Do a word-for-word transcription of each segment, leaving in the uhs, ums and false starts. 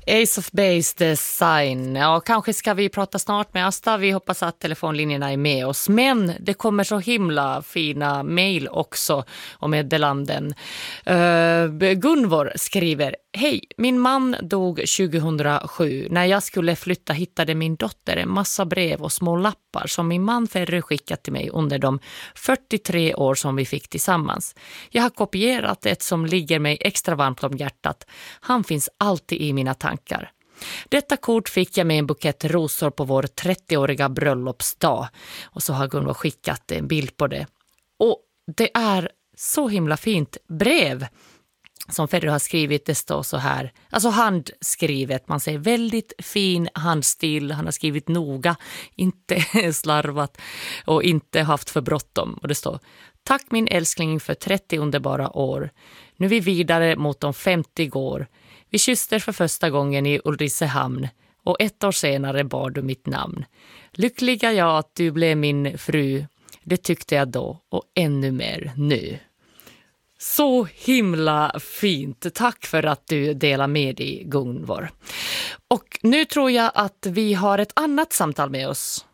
Ace of Base Design. Ja, kanske ska vi prata snart med Asta. Vi hoppas att telefonlinjerna är med oss. Men det kommer så himla fina mejl också om meddelanden. Uh, Gunvor skriver: Hej, min man dog tjugohundrasju. När jag skulle flytta hittade min dotter en massa brev och små lappar som min man Ferry skickat till mig under de fyrtiotre år som vi fick tillsammans. Jag har kopierat ett som ligger mig extra varmt om hjärtat. Han finns alltid i mina tankar. Detta kort fick jag med en bukett rosor på vår trettioåriga bröllopsdag. Och så har Gunvor skickat en bild på det. Och det är så himla fint brev som Ferry har skrivit. Det står så här, alltså handskrivet, man säger väldigt fin handstil. Han har skrivit noga, inte slarvat och inte haft för bråttom. Och det står: Tack min älskling för trettio underbara år. Nu är vi vidare mot de femtio år. Vi kysste för första gången i Ulricehamn och ett år senare bar du mitt namn. Lyckliga jag att du blev min fru, det tyckte jag då och ännu mer nu. Så himla fint. Tack för att du delar med dig, Gunvor. Och nu tror jag att vi har ett annat samtal med oss.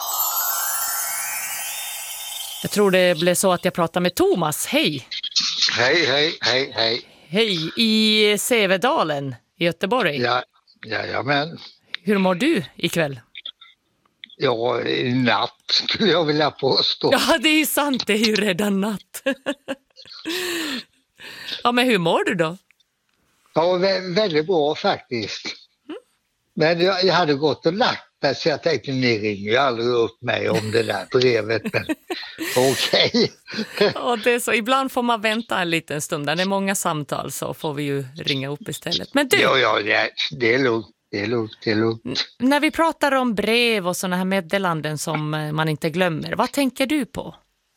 Jag tror det blev så att jag pratar med Thomas. Hej! Hej, hej, hej, hej. Hej, i Sävedalen i Göteborg. Ja, jajamän. Hur mår du ikväll? Ja, i natt skulle jag vilja påstå. Ja, det är ju sant. Det är ju redan natt. Ja, men hur mår du då? Ja, vä- väldigt bra faktiskt. Mm. Men jag, jag hade gått och lagt mig så jag tänkte, ni ringer ju aldrig upp mig om det där brevet. Men okej. Okay. Ja, det är så. Ibland får man vänta en liten stund. När det är många samtal så får vi ju ringa upp istället. Men du... Ja, ja, det, det är lugnt. Det är lugnt, det är lugnt. N- när vi pratar om brev och såna här meddelanden som man inte glömmer, vad tänker du på?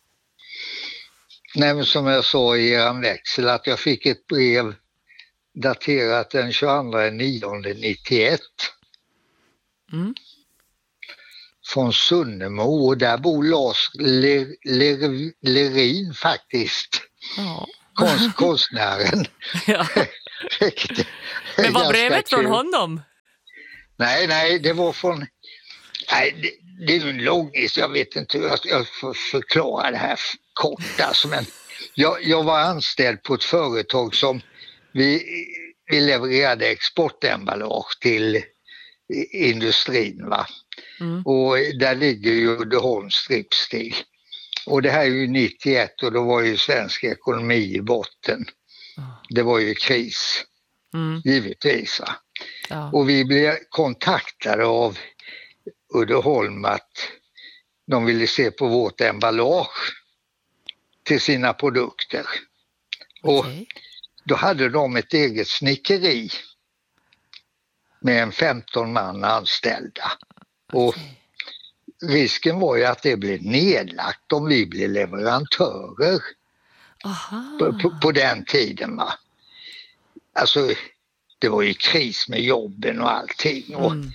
Nej, men som jag sa i er växel, att jag fick ett brev daterat den tjugoandra nionde nittioett. Mm. Från Sunnemo, och där bor Lars Ler- Ler- Lerin faktiskt. Ja. Konst- konstnären. Ja. det, men var brevet kul. Från honom? Nej, nej, det var från... Nej, det, det är en lång, jag vet inte hur jag ska förklara det här kort. Alltså, men jag, jag var anställd på ett företag som vi, vi levererade exportemballage till industrin, va. Mm. Och där ligger ju Uddeholms Stripstil. Och det här är ju nittioett och då var ju svensk ekonomi i botten. Det var ju kris, mm. givetvis, va. Ja. Och vi blev kontaktade av Uddeholm att de ville se på vårt emballage till sina produkter. Okay. Och då hade de ett eget snickeri med en femton man anställda. Okay. Och risken var ju att det blev nedlagt om vi blev leverantörer. På, på, på den tiden, va. Alltså det var ju kris med jobben och allting. Och mm.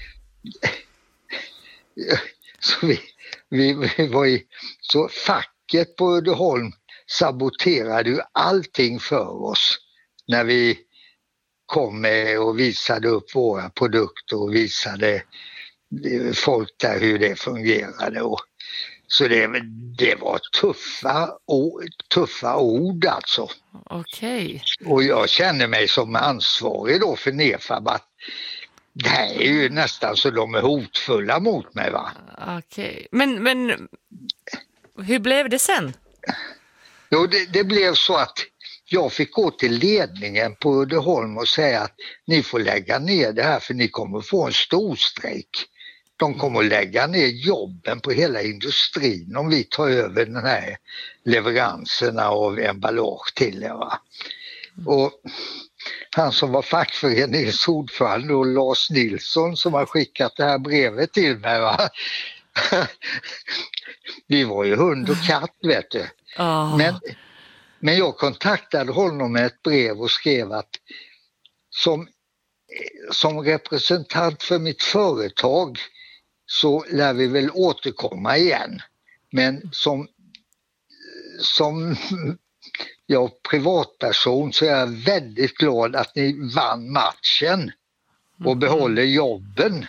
så vi, vi, vi var ju, så facket på Uddeholm saboterade ju allting för oss när vi kom med och visade upp våra produkter och visade folk där hur det fungerade. Och så det, det var tuffa, tuffa ord alltså. Okej. Okay. Och jag känner mig som ansvarig då för Nefab att det här är ju nästan så de är hotfulla mot mig, va. Okej. Okay. Men, men hur blev det sen? Jo, det, det blev så att jag fick gå till ledningen på Uddeholm och säga att ni får lägga ner det här för ni kommer få en stor strejk. De kommer att lägga ner jobben på hela industrin om vi tar över den här leveranserna av emballage till er, va. Och han som var fackföreningens ordförande och Lars Nilsson som har skickat det här brevet till mig, va. Vi var ju hund och katt, vet du. Oh. Men, men jag kontaktade honom med ett brev och skrev att som, som representant för mitt företag så lär vi väl återkomma igen. Men som, som jag privatperson så är jag väldigt glad att ni vann matchen. och behåller jobben.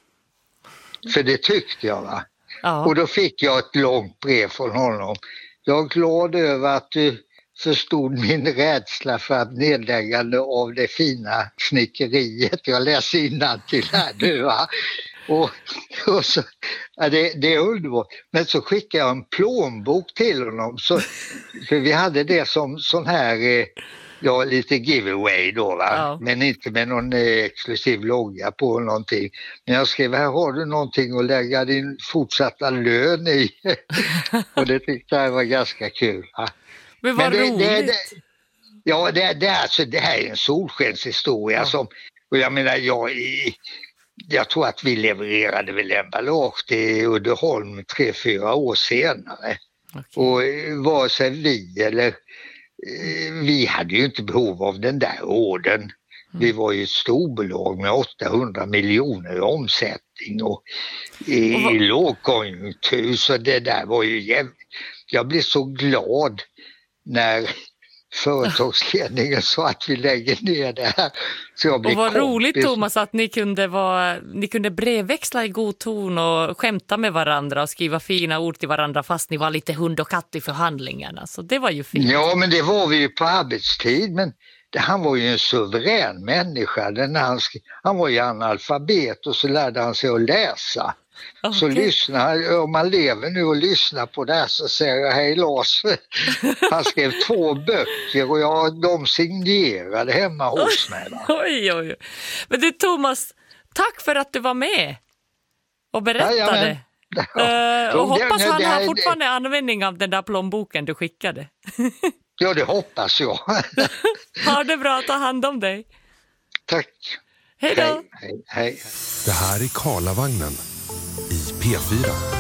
För det tyckte jag, va? Ja. Och då fick jag ett långt brev från honom. Jag är glad över att du förstod min rädsla för att nedläggande av det fina snickeriet. Jag läser innantill här nu, va? Och, och så, ja, det, det är underbart. Men så skickade jag en plånbok till honom. Så, för vi hade det som sån här, eh, ja, lite giveaway då, va? Ja. Men inte med någon eh, exklusiv logga på någonting. Men jag skrev, här har du någonting att lägga din fortsatta lön i. Och det tyckte jag var ganska kul. Va? Men vad Men det, roligt. det, det, ja, det, det, alltså, det här är en solskenshistoria. Ja. Som, och jag menar, jag, jag tror att vi levererade väl emballage till Uddeholm tre, fyra år senare. Okay. Och vare sig vi eller vi hade ju inte behov av den där ordern. Mm. Vi var ju ett storbolag med åttahundra miljoner i omsättning och i, och vad... i lågkonjunktur, så det där var ju jävligt. Jag blev så glad när företagsledningen sa att vi lägger ner det här. Så jag blev och vad kompis. Roligt, Thomas, att ni kunde, vara, ni kunde brevväxla i god ton och skämta med varandra och skriva fina ord till varandra fast ni var lite hund och katt i förhandlingarna. Så det var ju fint. Ja, men det var vi ju på arbetstid, men det, han var ju en suverän människa. Den han, han var ju analfabet och så lärde han sig att läsa. Okay. Så lyssna, om man lever nu och lyssnar på det här så säger jag, hej Lars, han skrev två böcker och jag, de signerade hemma hos mig. Va? Oj, oj. Men du Thomas, tack för att du var med och berättade. Ja, men, ja. Uh, och hoppas han har fortfarande användning av den där plånboken du skickade. Ja, det hoppas jag. Ha det bra, ta hand om dig. Tack. Hej då. Hej, hej, hej. Det här är Karlavagnen i P fyra.